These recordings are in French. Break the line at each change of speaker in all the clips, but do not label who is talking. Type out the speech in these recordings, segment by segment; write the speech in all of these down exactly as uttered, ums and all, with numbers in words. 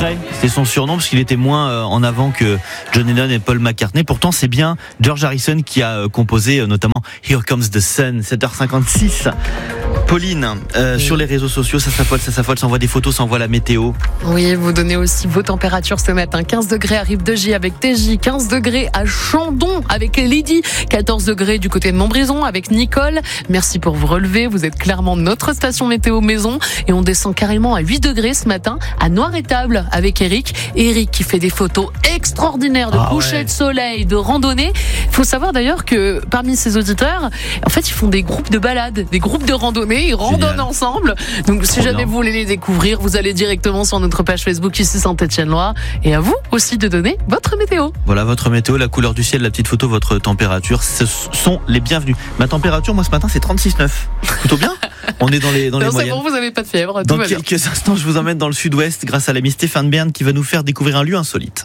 secret, c'est son surnom parce qu'il était moins euh, en avant que John Lennon et Paul McCartney. Pourtant, c'est bien George Harrison qui a euh, composé euh, notamment Here Comes the Sun, sept heures cinquante-six. Pauline, euh, sur les réseaux sociaux, ça s'affole, ça s'affole, ça envoie des photos, ça envoie la météo.
Oui, vous donnez aussi vos températures ce matin. quinze degrés à Rive-de-Gier avec T J, quinze degrés à Chandon avec Lydie, quatorze degrés du côté de Montbrison avec Nicole. Merci pour vous relever, vous êtes clairement notre station météo maison et on descend carrément à huit degrés ce matin à Noir-Étable avec Eric. Eric qui fait des photos extraordinaires de
ah
coucher
ouais.
de soleil, de randonnée. Il faut savoir d'ailleurs que parmi ces auditeurs, en fait, ils font des groupes de balades, des groupes de randonnée, ils randonnent Génial. ensemble. Donc si Trop jamais bien. vous voulez les découvrir, vous allez directement sur notre page Facebook ici Saint-Étienne-Loire et à vous aussi de donner votre météo.
Voilà votre météo, la couleur du ciel, la petite photo, votre température, ce sont les bienvenus. Ma température, moi ce matin, c'est trente-six virgule neuf. Plutôt bien. On est dans les dans
non,
les
c'est
moyennes.
Bon, vous n'avez pas de fièvre.
Dans quelques bien. instants, je vous emmène dans le sud-ouest grâce à l'ami Stéphane Bern qui va nous faire découvrir un lieu insolite.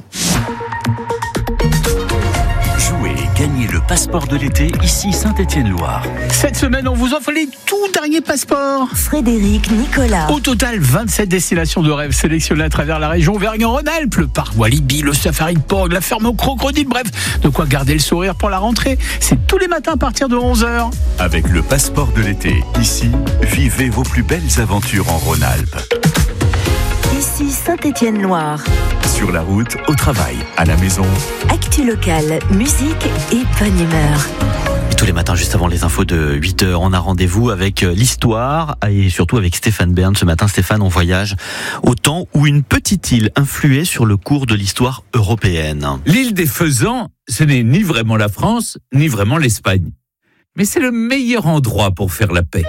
Jouez et gagnez le passeport de l'été, ici Saint-Étienne-Loire.
Cette semaine, on vous offre les tout derniers passeports.
Frédéric Nicolas.
Au total, vingt-sept destinations de rêve sélectionnées à travers la région Auvergne-Rhône-Alpes. Le parc Walibi, le safari de Porgue, la ferme aux crocodiles. Bref, de quoi garder le sourire pour la rentrée. C'est tous les matins à partir de onze heures.
Avec le passeport de l'été, ici, vivez vos plus belles aventures en Rhône-Alpes.
Ici Saint-Étienne-Loire.
Sur la route, au travail, à la maison.
Actu locale, musique et bonne humeur.
Et tous les matins, juste avant les infos de huit heures, on a rendez-vous avec l'histoire et surtout avec Stéphane Bern. Ce matin, Stéphane, on voyage au temps où une petite île influait sur le cours de l'histoire européenne.
L'île des Faisans, ce n'est ni vraiment la France, ni vraiment l'Espagne. Mais c'est le meilleur endroit pour faire la paix.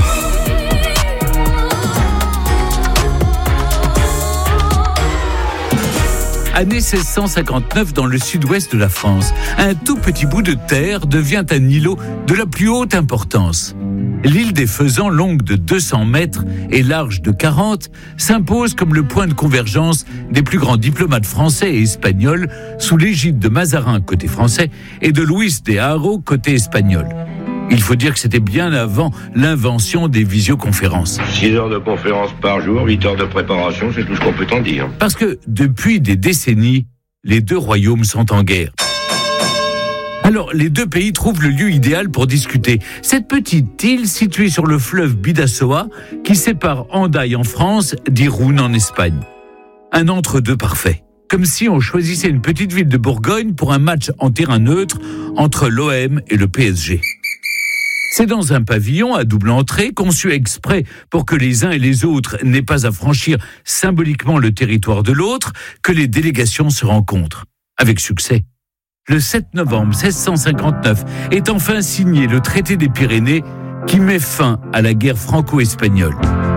Année seize cent cinquante-neuf, dans le sud-ouest de la France, un tout petit bout de terre devient un îlot de la plus haute importance. L'île des Faisans, longue de deux cents mètres et large de quarante, s'impose comme le point de convergence des plus grands diplomates français et espagnols sous l'égide de Mazarin côté français et de Luis de Haro côté espagnol. Il faut dire que c'était bien avant l'invention des visioconférences.
six heures de conférence par jour, huit heures de préparation, c'est tout ce qu'on peut en dire.
Parce que depuis des décennies, les deux royaumes sont en guerre. Alors, les deux pays trouvent le lieu idéal pour discuter. Cette petite île située sur le fleuve Bidassoa, qui sépare Hendaye en France d'Irún en Espagne. Un entre-deux parfait. Comme si on choisissait une petite ville de Bourgogne pour un match en terrain neutre entre l'O M et le P S G. C'est dans un pavillon à double entrée, conçu exprès pour que les uns et les autres n'aient pas à franchir symboliquement le territoire de l'autre, que les délégations se rencontrent. Avec succès. Le sept novembre seize cent cinquante-neuf est enfin signé le traité des Pyrénées qui met fin à la guerre franco-espagnole.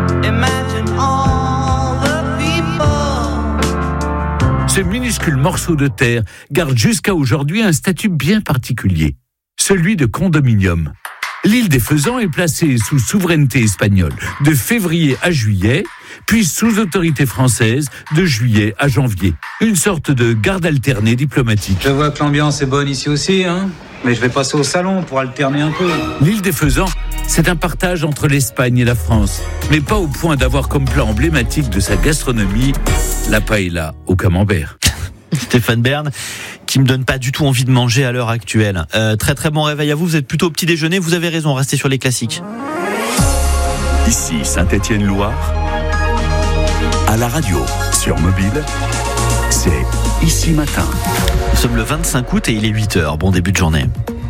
Ce minuscule morceau de terre garde jusqu'à aujourd'hui un statut bien particulier, celui de condominium. L'île des Faisans est placée sous souveraineté espagnole de février à juillet, puis sous autorité française de juillet à janvier. Une sorte de garde alternée diplomatique.
Je vois que l'ambiance est bonne ici aussi, hein. Mais je vais passer au salon pour alterner un peu.
L'île des Faisans, c'est un partage entre l'Espagne et la France, mais pas au point d'avoir comme plat emblématique de sa gastronomie la paella au camembert.
Stéphane Bern, qui me donne pas du tout envie de manger à l'heure actuelle. Euh, très très bon réveil à vous, vous êtes plutôt au petit déjeuner, vous avez raison, restez sur les classiques.
Ici Saint-Étienne-Loire, à la radio, sur mobile, c'est Ici Matin.
Nous sommes le vingt-cinq août et il est huit heures, bon début de journée.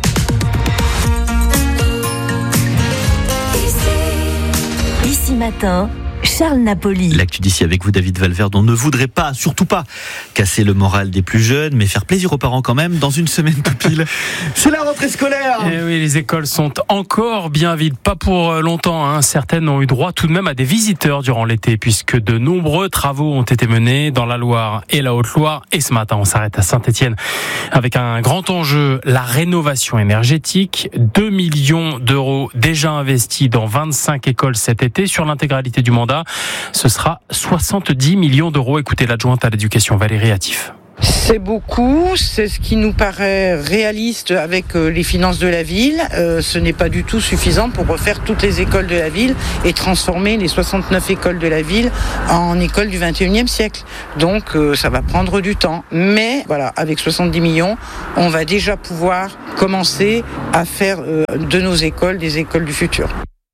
Ici Matin, Charles Napoli.
L'actu d'ici avec vous, David Valverde. On ne voudrait pas, surtout pas, casser le moral des plus jeunes, mais faire plaisir aux parents quand même. Dans une semaine tout pile, c'est la rentrée scolaire.
Et oui, les écoles sont encore bien vides, pas pour longtemps. Hein. Certaines ont eu droit tout de même à des visiteurs durant l'été, puisque de nombreux travaux ont été menés dans la Loire et la Haute-Loire. Et ce matin, on s'arrête à Saint-Étienne avec un grand enjeu, la rénovation énergétique. deux millions d'euros déjà investis dans vingt-cinq écoles cet été. Sur l'intégralité du mandat, ce sera soixante-dix millions d'euros. Écoutez l'adjointe à l'éducation, Valérie Attif.
C'est beaucoup, c'est ce qui nous paraît réaliste avec les finances de la ville. Euh, ce n'est pas du tout suffisant pour refaire toutes les écoles de la ville et transformer les soixante-neuf écoles de la ville en écoles du vingt et unième siècle. Donc euh, ça va prendre du temps. Mais voilà, avec soixante-dix millions, on va déjà pouvoir commencer à faire euh, de nos écoles des écoles du futur.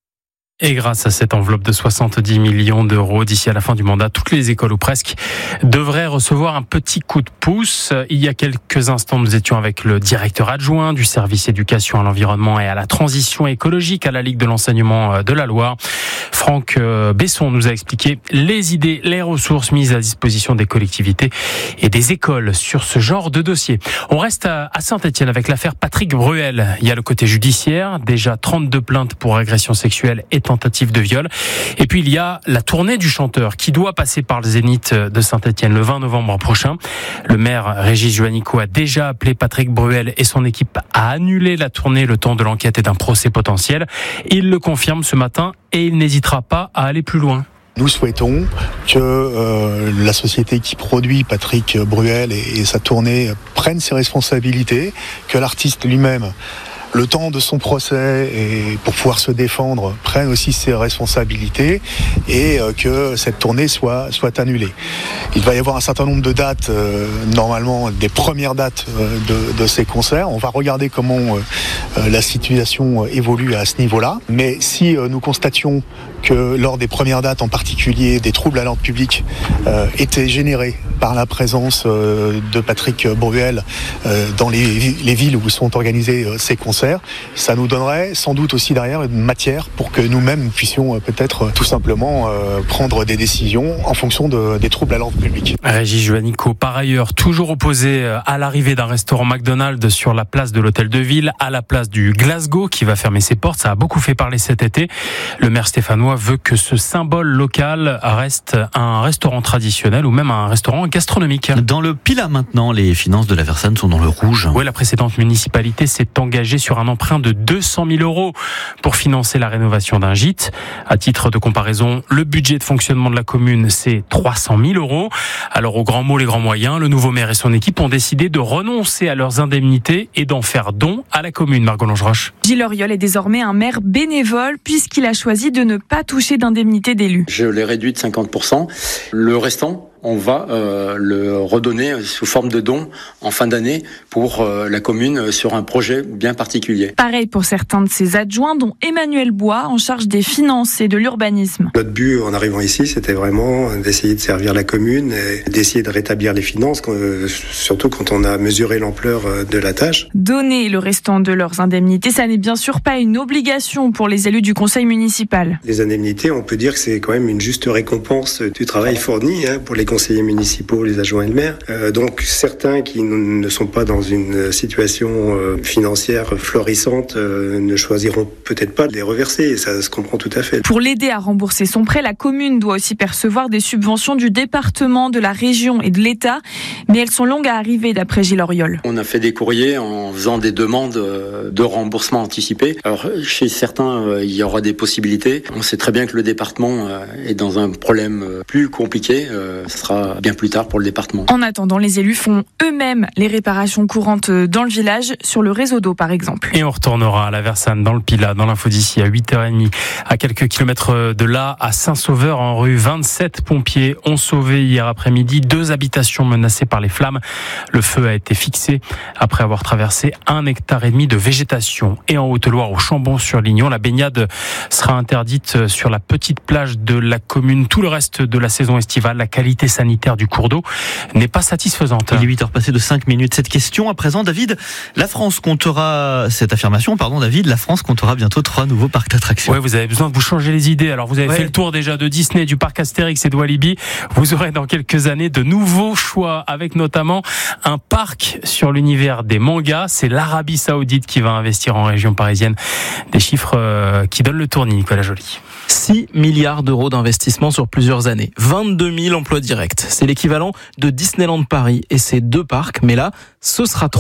Et grâce à cette enveloppe de soixante-dix millions d'euros d'ici à la fin du mandat, toutes les écoles ou presque devraient recevoir un petit coup de pouce. Il y a quelques instants, nous étions avec le directeur adjoint du service éducation à l'environnement et à la transition écologique à la Ligue de l'enseignement de la Loire. Franck Besson nous a expliqué les idées, les ressources mises à disposition des collectivités et des écoles sur ce genre de dossier. On reste à Saint-Etienne avec l'affaire Patrick Bruel. Il y a le côté judiciaire, déjà trente-deux plaintes pour agression sexuelle et tentative de viol. Et puis il y a la tournée du chanteur qui doit passer par le Zénith de Saint-Etienne le vingt novembre prochain. Le maire Régis Juanico a déjà appelé Patrick Bruel et son équipe à annuler la tournée le temps de l'enquête et d'un procès potentiel. Il le confirme ce matin et il n'hésitera pas à aller plus loin.
Nous souhaitons que euh, la société qui produit Patrick Bruel et, et sa tournée prenne ses responsabilités, que l'artiste lui-même, le temps de son procès et pour pouvoir se défendre, prenne aussi ses responsabilités et euh, que cette tournée soit, soit annulée. Il va y avoir un certain nombre de dates, euh, normalement des premières dates euh, de, de ces concerts. On va regarder comment euh, la situation évolue à ce niveau-là. Mais si euh, nous constations que lors des premières dates en particulier, des troubles à l'ordre public euh, étaient générés par la présence euh, de Patrick Bruel euh, dans les, les villes où sont organisés euh, ces concerts, ça nous donnerait sans doute aussi derrière une matière pour que nous-mêmes puissions euh, peut-être euh, tout simplement euh, prendre des décisions en fonction de, des troubles à l'ordre public.
Régis Juanico, par ailleurs, toujours opposé à l'arrivée d'un restaurant McDonald's sur la place de l'Hôtel de Ville, à la place du Glasgow qui va fermer ses portes. Ça a beaucoup fait parler cet été. Le maire stéphanois veut que ce symbole local reste un restaurant traditionnel ou même un restaurant gastronomique.
Dans le Pilat maintenant, les finances de la Versanne sont dans le rouge.
Oui, la précédente municipalité s'est engagée sur un emprunt de deux cent mille euros pour financer la rénovation d'un gîte. À titre de comparaison, le budget de fonctionnement de la commune, c'est trois cent mille euros. Alors, aux grands mots, les grands moyens, le nouveau maire et son équipe ont décidé de renoncer à leurs indemnités et d'en faire don à la commune. Margot Langeroche.
Gilles Auriol est désormais un maire bénévole puisqu'il a choisi de ne pas toucher d'indemnité d'élu.
Je l'ai réduit de cinquante pour cent. Le restant, on va euh, le redonner sous forme de don en fin d'année pour euh, la commune sur un projet bien particulier.
Pareil pour certains de ses adjoints, dont Emmanuel Bois, en charge des finances et de l'urbanisme.
Notre but en arrivant ici, c'était vraiment d'essayer de servir la commune et d'essayer de rétablir les finances, surtout quand on a mesuré l'ampleur de la tâche.
Donner le restant de leurs indemnités, ça n'est bien sûr pas une obligation pour les élus du conseil municipal.
Les indemnités, on peut dire que c'est quand même une juste récompense du travail fourni hein, pour les conseillers municipaux, les adjoints et le maire. Euh, donc certains qui ne sont pas dans une situation euh, financière florissante euh, ne choisiront peut-être pas de les reverser, ça se comprend tout à fait.
Pour l'aider à rembourser son prêt, la commune doit aussi percevoir des subventions du département, de la région et de l'État, mais elles sont longues à arriver d'après Gilles Auriol.
On a fait des courriers en faisant des demandes de remboursement anticipé. Alors chez certains, euh, il y aura des possibilités. On sait très bien que le département euh, est dans un problème euh, plus compliqué. Euh, ce sera bien plus tard pour le département.
En attendant, les élus font eux-mêmes les réparations courantes dans le village, sur le réseau d'eau par exemple.
Et on retournera à la Versanne, dans le Pilat, dans l'info d'ici à huit heures trente. À quelques kilomètres de là, à Saint-Sauveur, en rue, vingt-sept pompiers ont sauvé hier après-midi deux habitations menacées par les flammes. Le feu a été fixé après avoir traversé un hectare et demi de végétation. Et en Haute-Loire, au Chambon-sur-Lignon, la baignade sera interdite sur la petite plage de la commune tout le reste de la saison estivale. La qualité sanitaire du cours d'eau n'est pas satisfaisante.
Il est huit heures passées de cinq minutes. Cette question à présent, David, la France comptera, cette affirmation, pardon David, la France comptera bientôt trois nouveaux parcs d'attractions.
Ouais, vous avez besoin de vous changer les idées. Alors vous avez
ouais.
fait le tour déjà de Disney, du parc Astérix et de Walibi. Vous aurez dans quelques années de nouveaux choix, avec notamment un parc sur l'univers des mangas. C'est l'Arabie Saoudite qui va investir en région parisienne. Des chiffres euh, qui donnent le tournis, Nicolas Joly.
six milliards d'euros d'investissement sur plusieurs années, vingt-deux mille emplois directs. C'est l'équivalent de Disneyland Paris et ses deux parcs, mais là, ce sera trois.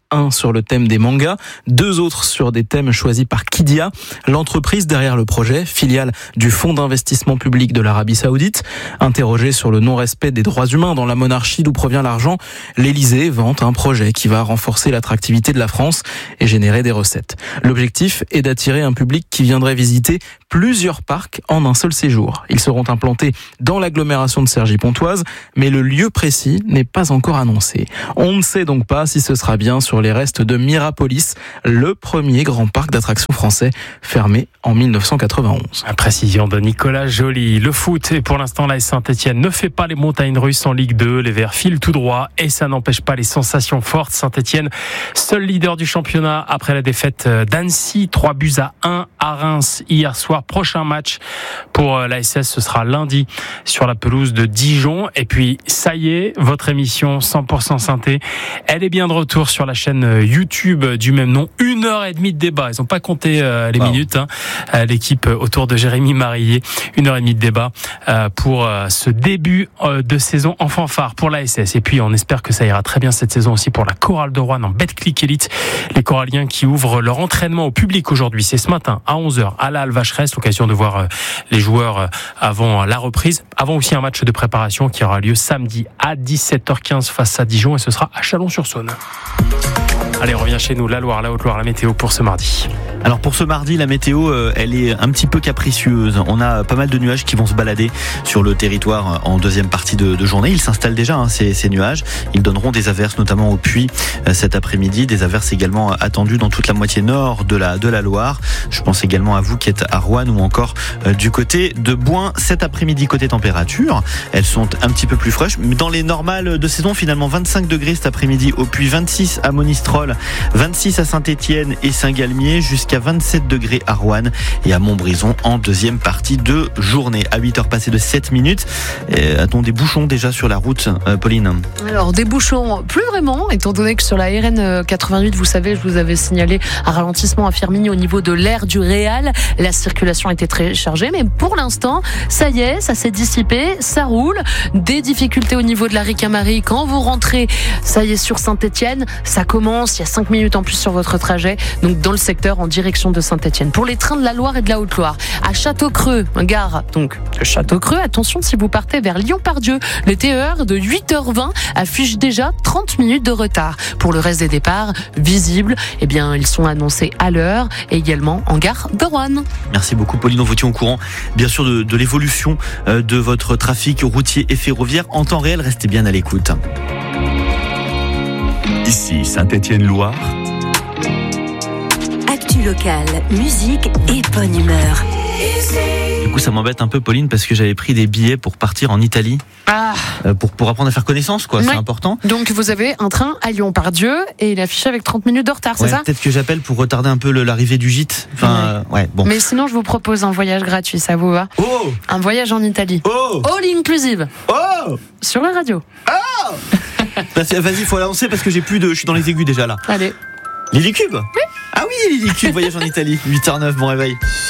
un sur le thème des mangas, deux autres sur des thèmes choisis par Kidia, l'entreprise derrière le projet, filiale du Fonds d'investissement public de l'Arabie Saoudite. Interrogé sur le non-respect des droits humains dans la monarchie d'où provient l'argent, l'Élysée vante un projet qui va renforcer l'attractivité de la France et générer des recettes. L'objectif est d'attirer un public qui viendrait visiter plusieurs parcs en un seul séjour. Ils seront implantés dans l'agglomération de Cergy-Pontoise, mais le lieu précis n'est pas encore annoncé. On ne sait donc pas si ce sera bien sur les restes de Mirapolis, le premier grand parc d'attractions français fermé en dix-neuf cent quatre-vingt-onze.
La précision de Nicolas Joly. Le foot, et pour l'instant, l'A S Saint-Etienne ne fait pas les montagnes russes en Ligue deux. Les Verts filent tout droit et ça n'empêche pas les sensations fortes. Saint-Etienne, seul leader du championnat après la défaite d'Annecy, trois buts à un à Reims hier soir. Prochain match pour l'A S S, ce sera lundi sur la pelouse de Dijon. Et puis, ça y est, votre émission cent pour cent Synthé, elle est bien de retour sur la chaîne YouTube du même nom. Une heure et demie de débat. Ils n'ont pas compté euh, les wow. minutes. Hein. Euh, l'équipe autour de Jérémy Marillier. Une heure et demie de débat euh, pour euh, ce début euh, de saison en fanfare pour l'A S S. Et puis, on espère que ça ira très bien cette saison aussi pour la chorale de Roanne en Betclic Elite. Les choraliens qui ouvrent leur entraînement au public aujourd'hui. C'est ce matin à onze heures à la Halle Vacheresse. L'occasion de voir euh, les joueurs euh, avant la reprise. Avant aussi un match de préparation qui aura lieu samedi à dix-sept heures quinze face à Dijon et ce sera à Chalon-sur-Saône. Allez, on revient chez nous, la Loire, la Haute-Loire, la météo pour ce mardi.
Alors pour ce mardi, la météo, euh, elle est un petit peu capricieuse. On a pas mal de nuages qui vont se balader sur le territoire en deuxième partie de, de journée. Ils s'installent déjà, hein, ces, ces nuages. Ils donneront des averses, notamment au Puy euh, cet après-midi. Des averses également attendues dans toute la moitié nord de la, de la Loire. Je pense également à vous qui êtes à Roanne ou encore euh, du côté de Bouin. Cet après-midi, côté température, elles sont un petit peu plus fraîches. Mais dans les normales de saison, finalement, vingt-cinq degrés cet après-midi au Puy, vingt-six à Monistrol, vingt-six à Saint-Étienne et Saint-Galmier, jusqu'à vingt-sept degrés à Roanne et à Montbrison en deuxième partie de journée. À huit heures passées de sept minutes, euh, a-t-on des bouchons déjà sur la route, euh, Pauline?
Alors des bouchons, plus vraiment, étant donné que sur la R N quatre-vingt-huit, vous savez, je vous avais signalé un ralentissement à Firminy au niveau de l'aire du Réal. La circulation était très chargée, mais pour l'instant, ça y est, ça s'est dissipé, ça roule. Des difficultés au niveau de la Ricamarie quand vous rentrez, ça y est, sur Saint-Étienne, ça commence, il y a cinq minutes en plus sur votre trajet, donc dans le secteur en direction de Saint-Étienne. Pour les trains de la Loire et de la Haute-Loire, à Château-Creux, gare donc de Château-Creux, attention si vous partez vers Lyon-Pardieu, le T E R de huit heures vingt affiche déjà trente minutes de retard. Pour le reste des départs visibles, eh bien ils sont annoncés à l'heure et également en gare de Roanne.
Merci beaucoup Pauline, on vous tient au courant bien sûr de, de l'évolution de votre trafic routier et ferroviaire en temps réel, restez bien à l'écoute.
Ici Saint-Étienne-Loire.
Actu locale, musique et bonne humeur.
Du coup, ça m'embête un peu, Pauline, parce que j'avais pris des billets pour partir en Italie.
Ah.
Euh, pour, pour apprendre à faire connaissance, quoi. Ouais. C'est important.
Donc, vous avez un train à Lyon-Pardieu et il est affiché avec trente minutes de retard,
ouais,
c'est ça?
Peut-être que j'appelle pour retarder un peu le, l'arrivée du gîte. Enfin, ouais. Euh, ouais, bon.
Mais sinon, je vous propose un voyage gratuit, ça vous va?
Oh!
Un voyage en Italie.
Oh!
All inclusive.
Oh!
Sur la radio.
Oh! Vas-y, faut l'annoncer parce que j'ai plus de. Je suis dans les aigus déjà là.
Allez.
Lily Cube?
Oui.
Ah oui, Lily Cube, voyage en Italie. huit heures neuf, bon réveil.